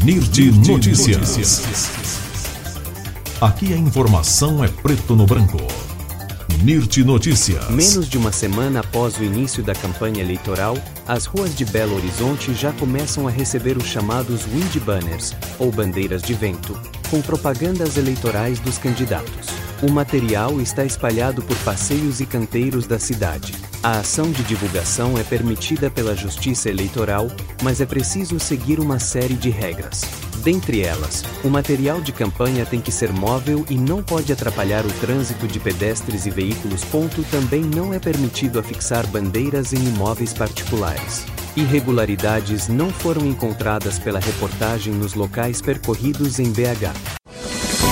NIRT Notícias. Aqui a informação é preto no branco. NIRT Notícias. Menos de uma semana após o início da campanha eleitoral, as ruas de Belo Horizonte já começam a receber os chamados wind banners, ou bandeiras de vento, com propagandas eleitorais dos candidatos. O material está espalhado por passeios e canteiros da cidade. A ação de divulgação é permitida pela Justiça Eleitoral, mas é preciso seguir uma série de regras. Dentre elas, o material de campanha tem que ser móvel e não pode atrapalhar o trânsito de pedestres e veículos. Também não é permitido afixar bandeiras em imóveis particulares. Irregularidades não foram encontradas pela reportagem nos locais percorridos em BH.